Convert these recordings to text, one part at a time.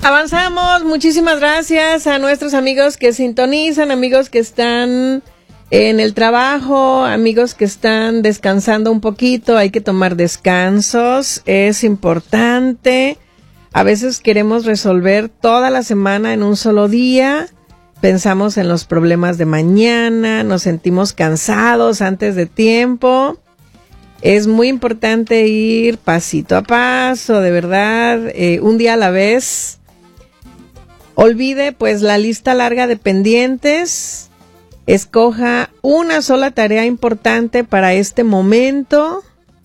Avanzamos, muchísimas gracias a nuestros amigos que sintonizan, amigos que están en el trabajo, amigos que están descansando un poquito. Hay que tomar descansos, es importante. A veces queremos resolver toda la semana en un solo día, pensamos en los problemas de mañana, nos sentimos cansados antes de tiempo. Es muy importante ir pasito a paso, de verdad, un día a la vez. Olvide pues la lista larga de pendientes, escoja una sola tarea importante para este momento.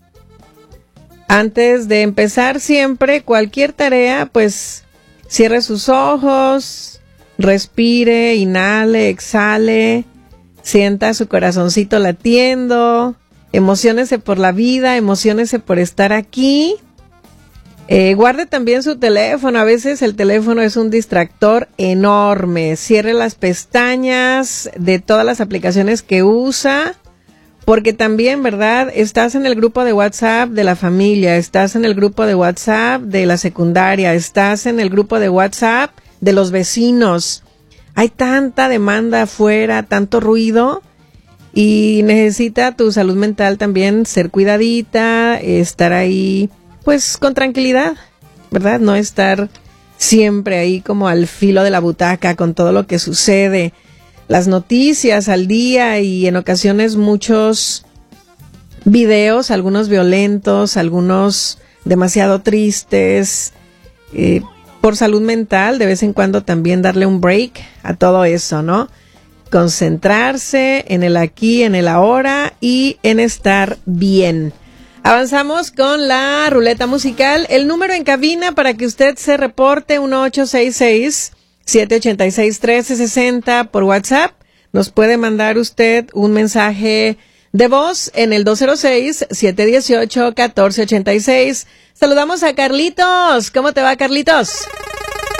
Antes de empezar siempre cualquier tarea, pues cierre sus ojos, respire, inhale, exhale, sienta su corazoncito latiendo, emociónese por la vida, emociónese por estar aquí. Guarde también su teléfono, a veces el teléfono es un distractor enorme. Cierre las pestañas de todas las aplicaciones que usa, porque también, ¿verdad? Estás en el grupo de WhatsApp de la familia, estás en el grupo de WhatsApp de la secundaria, estás en el grupo de WhatsApp de los vecinos. Hay tanta demanda afuera, tanto ruido, y necesita tu salud mental también ser cuidadita, estar ahí pues con tranquilidad, ¿verdad? No estar siempre ahí como al filo de la butaca con todo lo que sucede, las noticias al día y en ocasiones muchos videos, algunos violentos, algunos demasiado tristes. Por salud mental, de vez en cuando también darle un break a todo eso, ¿no? Concentrarse en el aquí, en el ahora y en estar bien. Avanzamos con la ruleta musical. El número en cabina para que usted se reporte, 1866-786-1360 por WhatsApp. Nos puede mandar usted un mensaje de voz en el 206-718-1486. Saludamos a Carlitos. ¿Cómo te va, Carlitos?